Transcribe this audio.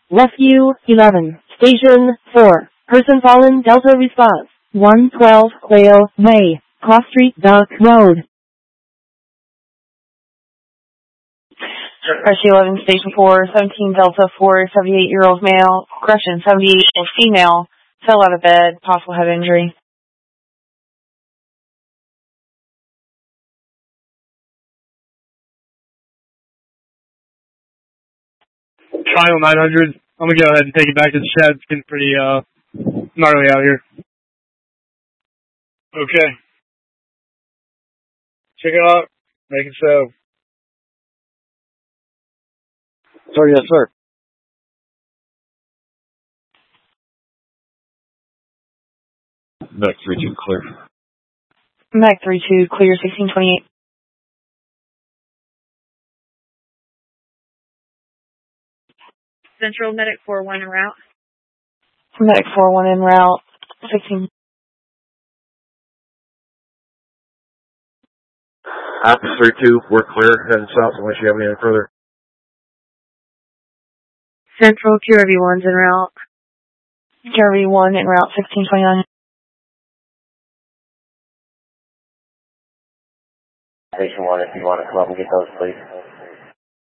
Rescue 11. Station 4. Person fallen. Delta response. 112 Quail Way. Cross Street Duck Road. Rescue 11, Station 4, 17 Delta 4, 78-year-old male, correction, 78-year-old female, fell out of bed, possible head injury. Trial 900, I'm going to go ahead and take it back to the shed. It's getting pretty gnarly out here. Okay. Check it out. Make it so. Sir, yes, sir. Mac 32 clear. Mac 32 clear, 1628. Central Medic 41 en route. Medic 41 en route, 16. Office 32, we're clear, heading south unless you have anything further. Central QRV1's en route. QRV1 en route, 1629. Station 1, if you want to come up and get those, please.